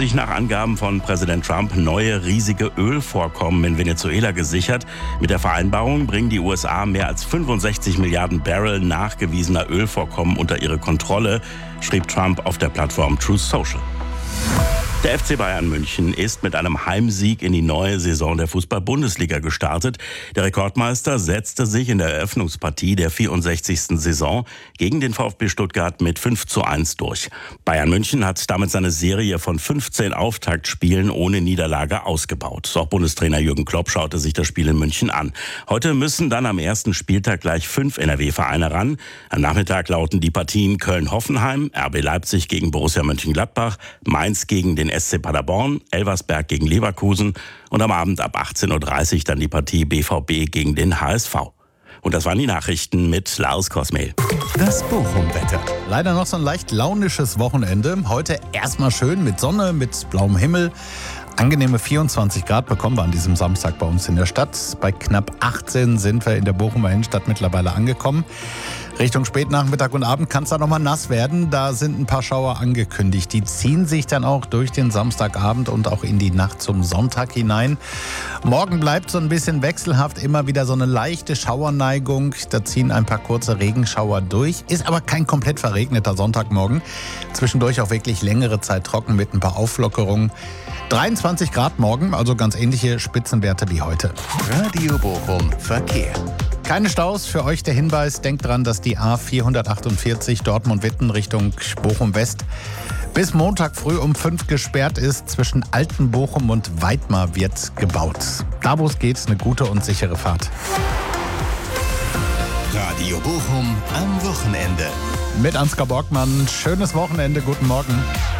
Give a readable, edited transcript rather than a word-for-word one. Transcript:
sich nach Angaben von Präsident Trump neue riesige Ölvorkommen in Venezuela gesichert. Mit der Vereinbarung bringen die USA mehr als 65 Milliarden Barrel nachgewiesener Ölvorkommen unter ihre Kontrolle, schrieb Trump auf der Plattform Truth Social. Der FC Bayern München ist mit einem Heimsieg in die neue Saison der Fußball-Bundesliga gestartet. Der Rekordmeister setzte sich in der Eröffnungspartie der 64. Saison gegen den VfB Stuttgart mit 5:1 durch. Bayern München hat damit seine Serie von 15 Auftaktspielen ohne Niederlage ausgebaut. Auch Bundestrainer Jürgen Klopp schaute sich das Spiel in München an. Heute müssen dann am ersten Spieltag gleich 5 NRW-Vereine ran. Am Nachmittag lauten die Partien Köln-Hoffenheim, RB Leipzig gegen Borussia Mönchengladbach, Mainz gegen den SC Paderborn, Elversberg gegen Leverkusen und am Abend ab 18:30 Uhr dann die Partie BVB gegen den HSV. Und das waren die Nachrichten mit Lars Kosmehl. Das Bochum-Wetter. Leider noch so ein leicht launisches Wochenende. Heute erstmal schön mit Sonne, mit blauem Himmel. Angenehme 24 Grad bekommen wir an diesem Samstag bei uns in der Stadt. Bei knapp 18 sind wir in der Bochumer Innenstadt mittlerweile angekommen. Richtung Spätnachmittag und Abend kann es da nochmal nass werden. Da sind ein paar Schauer angekündigt. Die ziehen sich dann auch durch den Samstagabend und auch in die Nacht zum Sonntag hinein. Morgen bleibt so ein bisschen wechselhaft, immer wieder so eine leichte Schauerneigung. Da ziehen ein paar kurze Regenschauer durch. Ist aber kein komplett verregneter Sonntagmorgen. Zwischendurch auch wirklich längere Zeit trocken mit ein paar Auflockerungen. 23 Grad morgen, also ganz ähnliche Spitzenwerte wie heute. Radio Bochum Verkehr. Keine Staus, für euch der Hinweis, denkt dran, dass die A448 Dortmund-Witten Richtung Bochum-West bis Montag früh um 5 gesperrt ist. Zwischen Altenbochum und Weidmar wird gebaut. Da wo es geht, eine gute und sichere Fahrt. Radio Bochum am Wochenende. Mit Ansgar Borgmann, schönes Wochenende, guten Morgen.